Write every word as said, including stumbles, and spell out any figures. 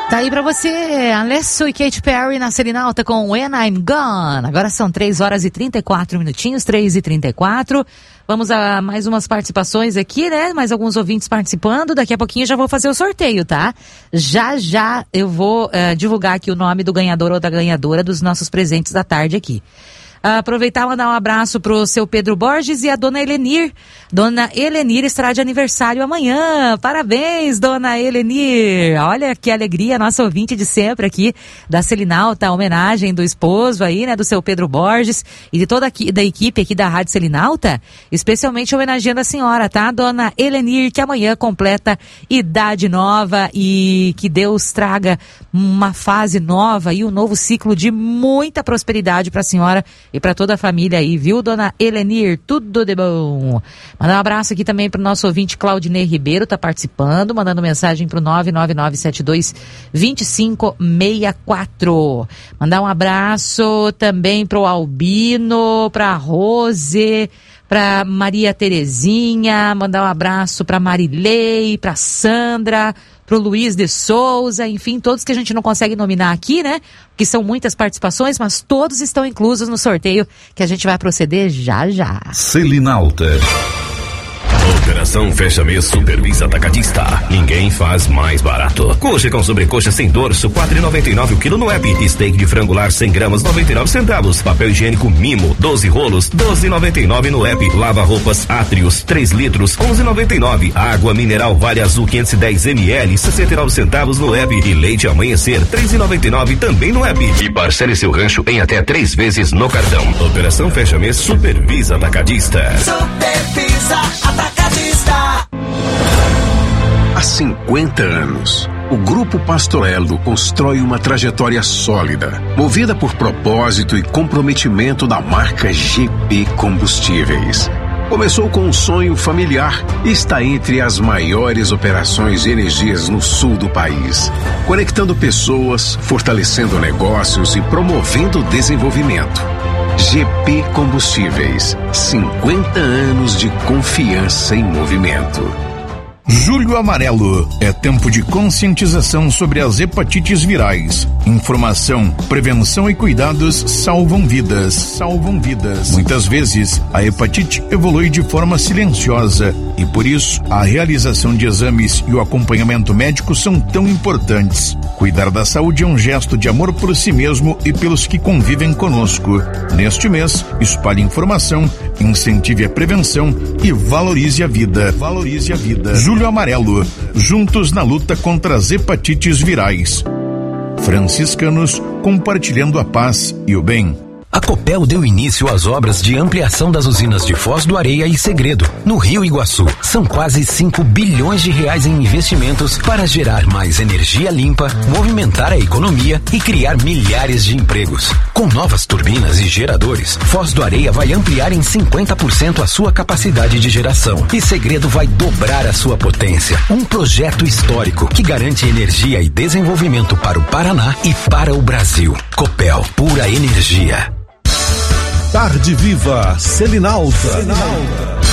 Tá aí pra você, Alesso e Katy Perry na Selinalta com When I'm Gone. Agora são três horas e trinta e quatro minutinhos, três e trinta e quatro. Vamos a mais umas participações aqui, né? Mais alguns ouvintes participando. Daqui a pouquinho eu já vou fazer o sorteio, tá? Já, já eu vou uh, divulgar aqui o nome do ganhador ou da ganhadora dos nossos presentes da tarde aqui. Uh, aproveitar e mandar um abraço pro seu Pedro Borges e a dona Helenir. Dona Helenir estará de aniversário amanhã. Parabéns, dona Helenir. Olha que alegria, nossa ouvinte de sempre aqui da Selinalta, a homenagem do esposo aí, né, do seu Pedro Borges e de toda aqui, da equipe aqui da Rádio Selinalta, especialmente homenageando a senhora, tá? Dona Helenir, que amanhã completa idade nova e que Deus traga uma fase nova e um novo ciclo de muita prosperidade para a senhora e para toda a família aí, viu, dona Helenir? Tudo de bom. Mandar um abraço aqui também pro nosso ouvinte Claudinei Ribeiro, tá participando, mandando mensagem pro nove nove nove sete dois dois cinco seis quatro. Mandar um abraço também pro Albino, pra Rose, pra Maria Terezinha, mandar um abraço pra Marilei, pra Sandra, pro Luiz de Souza, enfim, todos que a gente não consegue nominar aqui, né? Que são muitas participações, mas todos estão inclusos no sorteio que a gente vai proceder já já. Selinalta. Operação Fecha Mês Supervisa Atacadista. Ninguém faz mais barato. Coxa com sobrecoxa sem dorso, quatro reais e noventa e nove o quilo no app. Steak de frangular cem gramas, noventa e nove centavos. Papel higiênico Mimo, doze rolos, doze reais e noventa e nove no app. Lava roupas Atrios, três litros, onze reais e noventa e nove. Água mineral Vale Azul quinhentos e dez mililitros, sessenta e nove centavos no app. E leite Amanhecer, três reais e noventa e nove também no app. E parcele seu rancho em até três vezes no cartão. Operação Fecha Mês Supervisa Atacadista. Supervisa Atacadista. Há cinquenta anos, o Grupo Pastorello constrói uma trajetória sólida, movida por propósito e comprometimento da marca G P Combustíveis. Começou com um sonho familiar e está entre as maiores operações de energias no sul do país, conectando pessoas, fortalecendo negócios e promovendo o desenvolvimento. G P Combustíveis, cinquenta anos de confiança em movimento. Julho Amarelo é tempo de conscientização sobre as hepatites virais. Informação, prevenção e cuidados salvam vidas, salvam vidas. Muitas vezes, a hepatite evolui de forma silenciosa e por isso, a realização de exames e o acompanhamento médico são tão importantes. Cuidar da saúde é um gesto de amor por si mesmo e pelos que convivem conosco. Neste mês, espalhe informação, incentive a prevenção e valorize a vida. Valorize a vida. Julho Amarelo, juntos na luta contra as hepatites virais. Franciscanos compartilhando a paz e o bem. A Copel deu início às obras de ampliação das usinas de Foz do Areia e Segredo, no Rio Iguaçu. São quase cinco bilhões de reais em investimentos para gerar mais energia limpa, movimentar a economia e criar milhares de empregos. Com novas turbinas e geradores, Foz do Areia vai ampliar em cinquenta por cento a sua capacidade de geração e Segredo vai dobrar a sua potência. Um projeto histórico que garante energia e desenvolvimento para o Paraná e para o Brasil. Copel, pura energia. Tarde Viva Selinalta. Selinalta.